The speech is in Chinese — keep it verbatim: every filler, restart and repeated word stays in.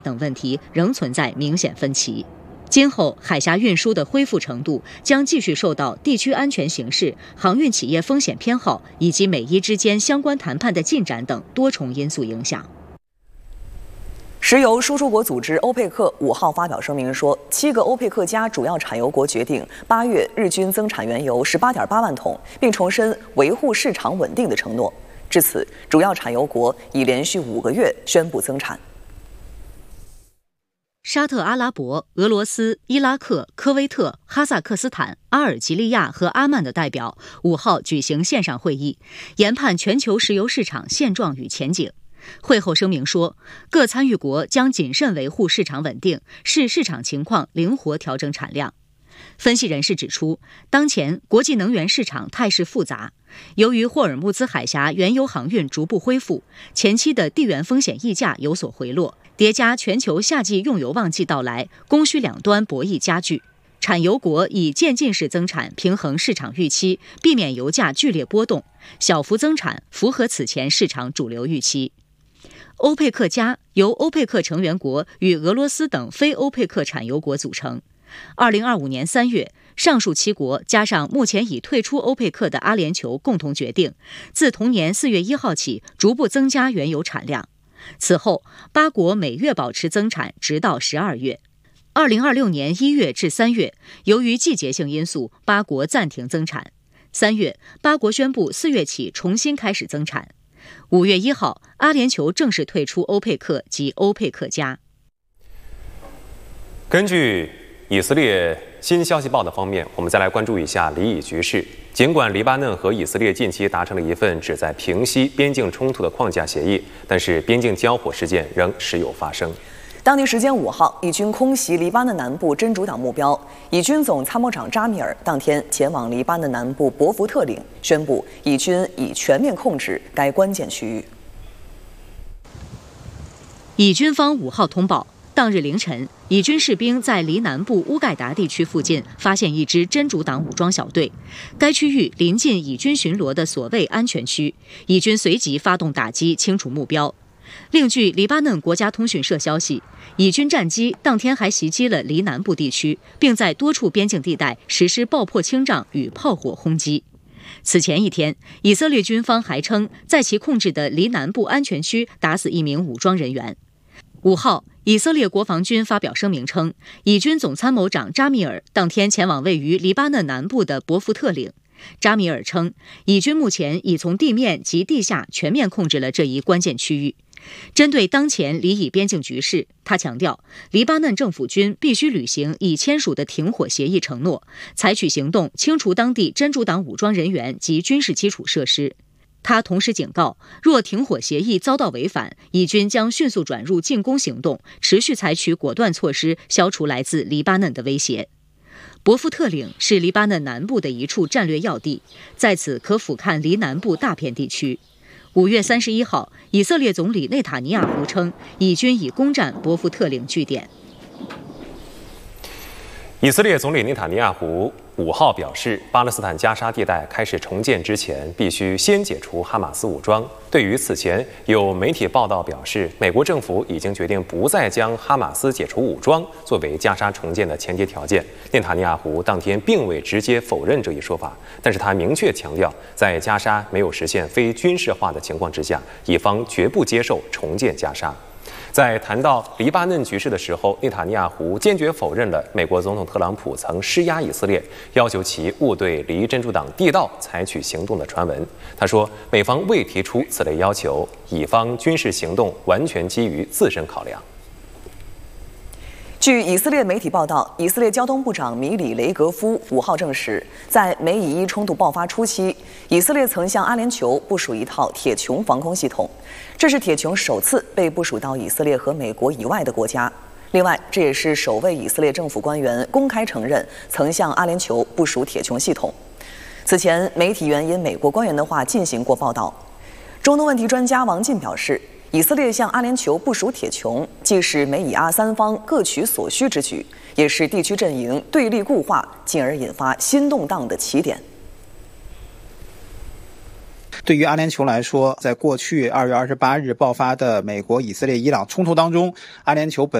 等问题仍存在明显分歧。今后海峡运输的恢复程度将继续受到地区安全形势、航运企业风险偏好以及美伊之间相关谈判的进展等多重因素影响。 石油输出国组织欧佩克五号发表声明说，七个欧佩克加主要产油国决定八月日均增产原油十八点八万桶，并重申维护市场稳定的承诺。至此，主要产油国已连续五个月宣布增产。 沙特阿拉伯、俄罗斯、伊拉克、科威特、哈萨克斯坦、阿尔及利亚和阿曼的代表五号举行线上会议，研判全球石油市场现状与前景。会后声明说，各参与国将谨慎维护市场稳定，视市场情况灵活调整产量。分析人士指出，当前国际能源市场态势复杂，由于霍尔木兹海峡原油航运逐步恢复，前期的地缘风险溢价有所回落，叠加全球夏季用油旺季到来，供需两端博弈加剧。产油国以渐进式增产平衡市场预期，避免油价剧烈波动，小幅增产符合此前市场主流预期。欧佩克加由欧佩克成员国与俄罗斯等非欧佩克产油国组成。二零二五年三月，上述七国加上目前已退出欧佩克的阿联酋共同决定，自同年四月一号起逐步增加原油产量。此后，八国每月保持增产，直到十二月。二零二六年一月至三月，由于季节性因素，八国暂停增产。三月，八国宣布四月起重新开始增产。五月一号，阿联酋正式退出欧佩克及欧佩克加。 根据以色列新消息报的方面，我们再来关注一下黎以局势。尽管黎巴嫩和以色列近期达成了一份旨在平息边境冲突的框架协议，但是边境交火事件仍时有发生。 当地时间五号，以军空袭黎巴嫩南部真主党目标。以军总参谋长扎米尔当天前往黎巴嫩南部博福特岭，宣布以军已全面控制该关键区域。 以军方五号通报，当日凌晨，以军士兵在黎南部乌盖达地区附近发现一支真主党武装小队，该区域临近以军巡逻的所谓安全区，以军随即发动打击，清除目标。另据黎巴嫩国家通讯社消息，以军战机当天还袭击了黎南部地区，并在多处边境地带实施爆破清障与炮火轰击。此前一天，以色列军方还称，在其控制的黎南部安全区打死一名武装人员。五号，以色列国防军发表声明称，以军总参谋长扎米尔当天前往位于黎巴嫩南部的博福特岭。扎米尔称，以军目前已从地面及地下全面控制了这一关键区域。针对当前黎以边境局势，他强调，黎巴嫩政府军必须履行已签署的停火协议承诺，采取行动清除当地真主党武装人员及军事基础设施。他同时警告，若停火协议遭到违反，以军将迅速转入进攻行动，持续采取果断措施，消除来自黎巴嫩的威胁。博福特岭是黎巴嫩南部的一处战略要地，在此可俯瞰黎南部大片地区。五月三十一号，以色列总理内塔尼亚胡称，以军已攻占博福特岭据点。 以色列总理内塔尼亚胡五号表示，巴勒斯坦加沙地带开始重建之前，必须先解除哈马斯武装。对于此前有媒体报道表示，美国政府已经决定不再将哈马斯解除武装作为加沙重建的前提条件，内塔尼亚胡当天并未直接否认这一说法，但是他明确强调，在加沙没有实现非军事化的情况之下，以方绝不接受重建加沙。在谈到黎巴嫩局势的时候，内塔尼亚胡坚决否认了美国总统特朗普曾施压以色列，要求其勿对黎真主党地道采取行动的传闻。他说，美方未提出此类要求，以方军事行动完全基于自身考量。 据以色列媒体报道，以色列交通部长米里雷格夫五号证实，在美以伊冲突爆发初期，以色列曾向阿联酋部署一套铁穹防空系统，这是铁穹首次被部署到以色列和美国以外的国家。另外，这也是首位以色列政府官员公开承认曾向阿联酋部署铁穹系统。此前，媒体援引美国官员的话进行过报道。中东问题专家王进表示，以色列向阿联酋部署铁穹，既是美以阿三方各取所需之举，也是地区阵营对立固化，进而引发新动荡的起点。 对于阿联酋来说，在过去二月二十八日爆发的美国以色列伊朗冲突当中，阿联酋本